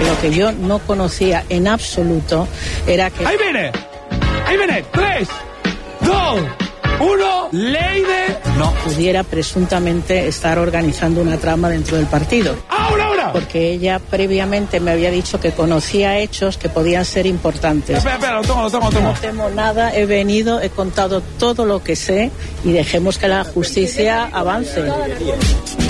lo que yo no conocía en absoluto era que... ¡Ahí viene! ¡Ahí viene! 3, 2, 1, ley de... No pudiera presuntamente estar organizando una trama dentro del partido. ¡Ahora! Porque ella previamente me había dicho que conocía hechos que podían ser importantes. Espera, lo tomo. No temo nada, he venido, he contado todo lo que sé y dejemos que la justicia avance.